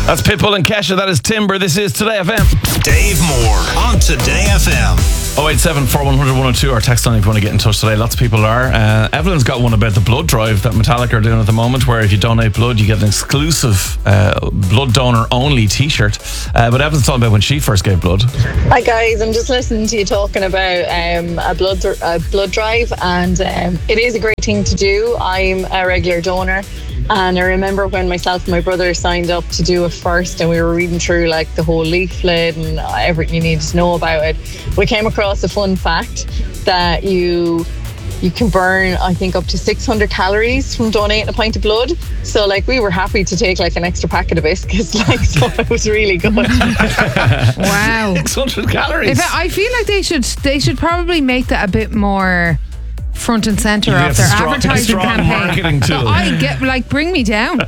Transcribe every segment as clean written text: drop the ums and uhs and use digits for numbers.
That's Pitbull and Kesha. That is Timber. This is Today FM. Dave Moore on Today FM. 087 410 102. Our text line if you want to get in touch today. Lots of people are. Evelyn's got one about the blood drive that Metallica are doing at the moment, where if you donate blood, you get an exclusive blood donor only t-shirt. But Evelyn's talking about when she first gave blood. Hi guys, I'm just listening to you talking about a blood drive, and it is a great thing to do. I'm a regular donor. And I remember when myself and my brother signed up to do it first, and we were reading through like the whole leaflet and everything you needed to know about it. We came across a fun fact that you can burn, I think, up to 600 calories from donating a pint of blood. So like we were happy to take like an extra packet of biscuits, like, so it was really good. Wow. 600 calories. I feel like they should probably make that a bit more front and centre of their advertising campaign. Marketing tool. I get, like, bring me down.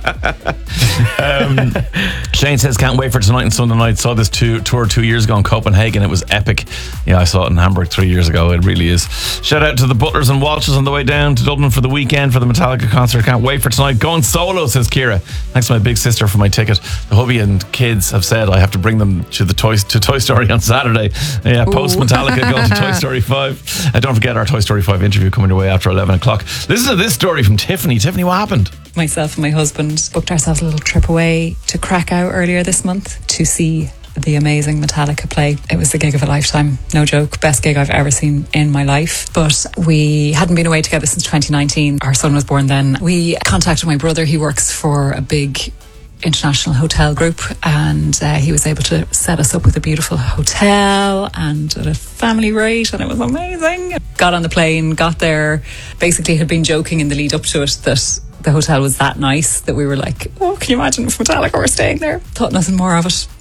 Shane says, can't wait for tonight and Sunday night. Saw this tour 2 years ago in Copenhagen. It was epic. Yeah, I saw it in Hamburg 3 years ago. It really is. Shout out to the Butlers and Walshes on the way down to Dublin for the weekend for the Metallica concert. Can't wait for tonight. Going solo, says Kira. Thanks to my big sister for my ticket. The hubby and kids have said I have to bring them to Toy Story on Saturday. Yeah, post Metallica going to Toy Story 5. Don't forget our Toy Story 5 interview coming your way after 11 o'clock. Listen to this story from Tiffany. Tiffany, what happened? Myself and my husband booked ourselves a little trip away to Krakow earlier this month to see the amazing Metallica play. It was the gig of a lifetime, no joke. Best gig I've ever seen in my life. But we hadn't been away together since 2019. Our son was born then. We contacted my brother. He works for a big international hotel group, and he was able to set us up with a beautiful hotel and at a family rate, and it was amazing. Got on the plane, got there, basically had been joking in the lead up to it that the hotel was that nice that we were like, oh, can you imagine if Metallica were staying there? Thought nothing more of it.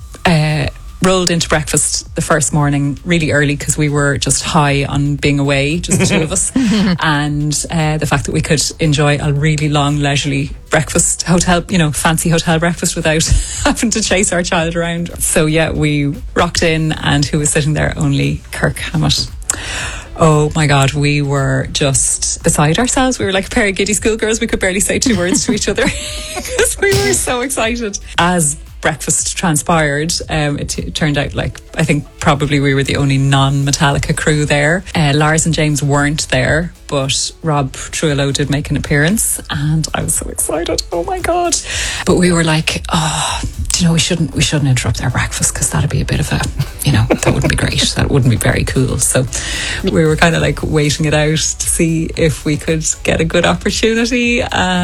Rolled into breakfast the first morning really early because we were just high on being away, just the two of us, and the fact that we could enjoy a really long leisurely breakfast, fancy hotel breakfast without having to chase our child around. So yeah, we rocked in, and who was sitting there? Only Kirk Hammett. Oh my God, we were just beside ourselves. We were like a pair of giddy schoolgirls. We could barely say two words to each other because we were so excited. As breakfast transpired, it turned out like I think probably we were the only non-Metallica crew there. Lars and James weren't there, but Rob Trujillo did make an appearance, and I was so excited. Oh my God. But we were like, we shouldn't interrupt their breakfast because that'd be a bit of a, that wouldn't be great. That wouldn't be very cool. So we were kind of like waiting it out to see if we could get a good opportunity,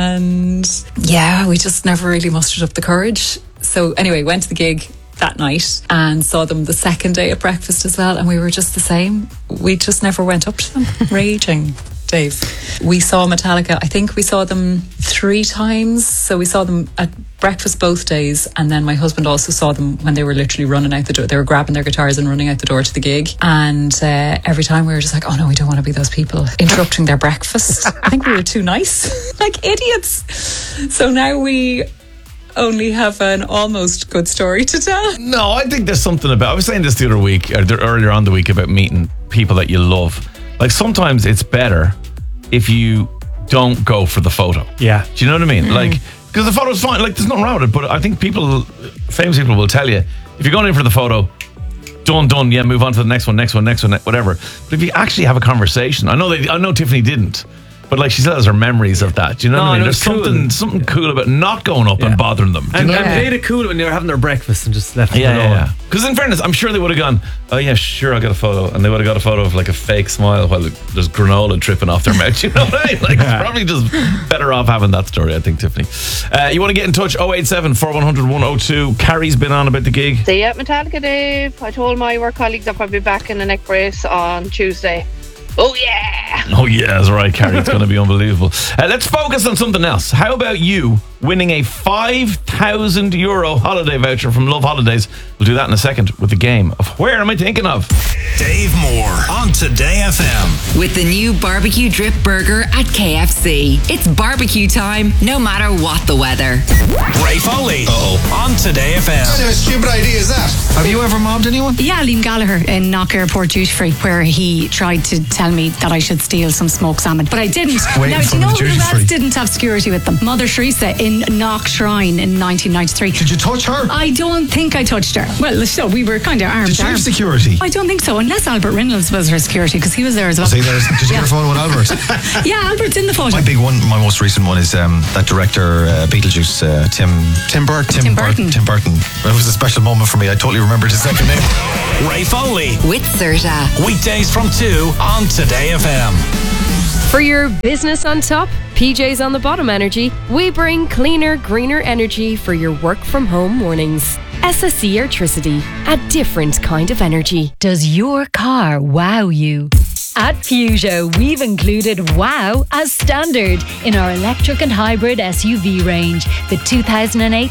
and yeah, we just never really mustered up the courage. So anyway, went to the gig that night and saw them the second day at breakfast as well, and we were just the same. We just never went up to them. Raging. Dave. We saw Metallica, I think we saw them 3 times. So we saw them at breakfast both days, and then my husband also saw them when they were literally running out the door. They were grabbing their guitars and running out the door to the gig, and every time we were just like, oh no, we don't want to be those people interrupting their breakfast. I think we were too nice, like idiots. So now we only have an almost good story to tell. No, I think there's something about, I was saying this the other week, or earlier on the week, about meeting people that you love. Like sometimes it's better if you don't go for the photo. Yeah. Do you know what I mean? Like, because the photo's fine, like there's nothing wrong with it, but I think famous people will tell you, if you're going in for the photo, done, yeah, move on to the next one, whatever. But if you actually have a conversation, I know Tiffany didn't, but like she still has her memories of that. Do you know what I mean? There's something cool about not going up and bothering them. And made it cool when they were having their breakfast and just left it alone. Yeah. Because in fairness, I'm sure they would have gone, oh yeah, sure, I'll get a photo. And they would have got a photo of like a fake smile while there's granola dripping off their mouth. You know what I mean? Like, probably just better off having that story, I think, Tiffany. You want to get in touch? 087 4100 102. Carrie's been on about the gig. See you at Metallica, Dave. I told my work colleagues I'll probably be back in the neck brace on Tuesday. Oh yeah, that's right, Carrie. It's going to be unbelievable. Let's focus on something else. How about you winning a €5,000 holiday voucher from Love Holidays? We'll do that in a second with the game of Where Am I Thinking Of? Dave Moore on Today FM. With the new barbecue drip burger at KFC. It's barbecue time, no matter what the weather. Ray Foley on Today FM. What kind of stupid idea is that? Have you ever mobbed anyone? Yeah, Liam Gallagher in Knock Airport Duty Free, where he tried to tell me that I should steal some smoked salmon, but I didn't. Now, do you know who else didn't have security with them? Mother Teresa in Knock Shrine in 1993. Did you touch her? I don't think I touched her. Well, so we were kind of arm Did to she have arm. security? I don't think so, unless Albert Reynolds was her security, because he was there as well. Did you get a photo with Albert? Yeah, Albert's in the photo. My most recent one is that director, Beetlejuice, Tim Burton. Tim Burton. It was a special moment for me. I totally remembered his second name. Ray Foley. With Serta. Weekdays from 2 on Today FM. For your business on top, PJ's on the bottom energy, we bring cleaner, greener energy for your work from home mornings. SSE Airtricity, a different kind of energy. Does your car wow you? At Peugeot, we've included wow as standard in our electric and hybrid SUV range. The 2008,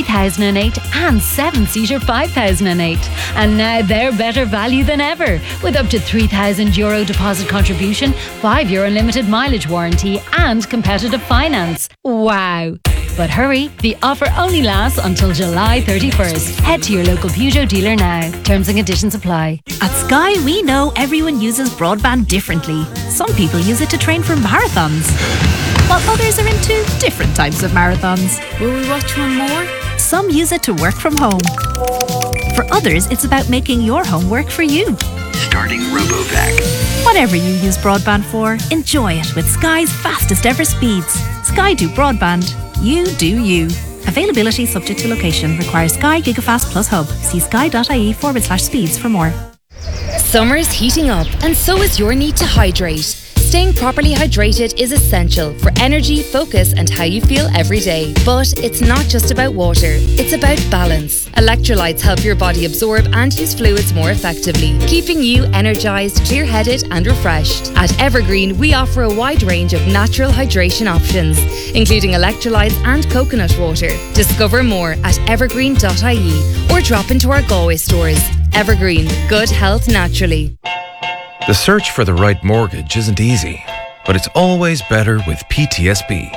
3008 and 7-seater 5008. And now they're better value than ever, with up to €3,000 deposit contribution, 5 year unlimited mileage warranty and competitive finance. Wow. But hurry, the offer only lasts until July 31st. Head to your local Peugeot dealer now. Terms and conditions apply. At Sky, we know everyone uses broadband differently. Some people use it to train for marathons, while others are into different types of marathons. Will we watch one more? Some use it to work from home. For others, it's about making your home work for you. Starting RoboVac. Whatever you use broadband for, enjoy it with Sky's fastest ever speeds. Sky do broadband. You do you. Availability subject to location. Requires Sky Gigafast Plus Hub. See sky.ie/speeds for more. Summer's heating up, and so is your need to hydrate. Staying properly hydrated is essential for energy, focus, and how you feel every day. But it's not just about water, it's about balance. Electrolytes help your body absorb and use fluids more effectively, keeping you energized, clear-headed, and refreshed. At Evergreen, we offer a wide range of natural hydration options, including electrolytes and coconut water. Discover more at evergreen.ie or drop into our Galway stores. Evergreen, good health naturally. The search for the right mortgage isn't easy, but it's always better with PTSB.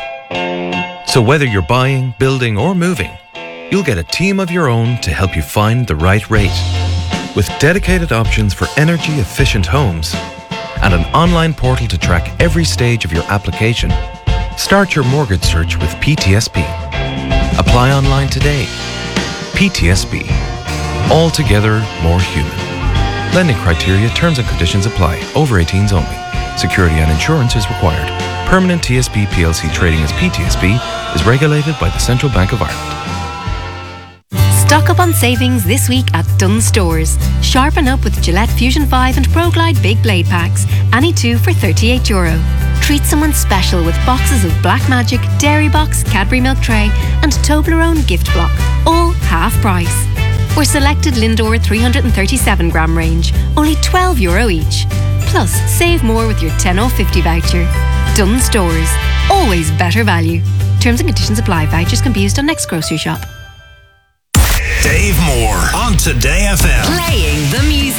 So whether you're buying, building, or moving, you'll get a team of your own to help you find the right rate. With dedicated options for energy-efficient homes and an online portal to track every stage of your application, start your mortgage search with PTSB. Apply online today. PTSB. Altogether more human. Lending criteria, terms and conditions apply. Over 18s only. Security and insurance is required. Permanent TSB PLC trading as PTSB is regulated by the Central Bank of Ireland. Stock up on savings this week at Dunnes Stores. Sharpen up with Gillette Fusion 5 and ProGlide Big Blade Packs. Any two for €38. Treat someone special with boxes of Black Magic, Dairy Box, Cadbury Milk Tray and Toblerone Gift Block. All half price. Or selected Lindor 337-gram range, only €12 each. Plus, save more with your 10 off 50 voucher. Dunnes Stores, always better value. Terms and conditions apply. Vouchers can be used on next grocery shop. Dave Moore on Today FM. Playing the music.